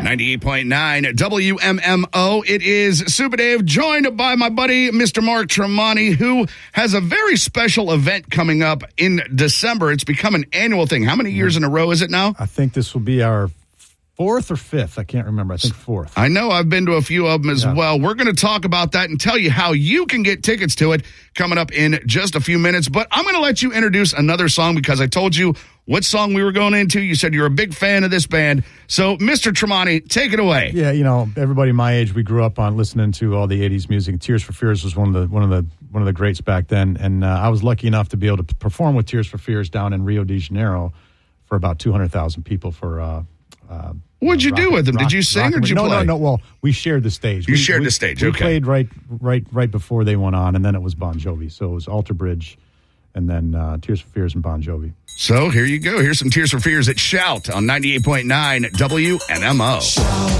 98.9 WMMO. It is Super Dave, joined by my buddy, Mr. Mark Tremonti, who has a very special event coming up in December. It's become an annual thing. How many years in a row is it now? I think this will be our fourth or fifth. I can't remember. I think fourth. I know I've been to a few of them as well. We're going to talk about that and tell you how you can get tickets to it coming up in just a few minutes. But I'm going to let you introduce another song because I told you what song we were going into. You said you're a big fan of this band. So, Mr. Tremonti, take it away. Yeah, you know, everybody my age, we grew up on listening to all the 80s music. Tears for Fears was one of the greats back then. And I was lucky enough to be able to perform with Tears for Fears down in Rio de Janeiro for about 200,000 people for what'd you do with them? Did you sing or did you play? No. Well, we shared the stage. You shared the stage, we okay. We played right before they went on, and then it was Bon Jovi. So it was Alter Bridge, and then Tears for Fears and Bon Jovi. So here you go. Here's some Tears for Fears at Shout on 98.9 WMMO.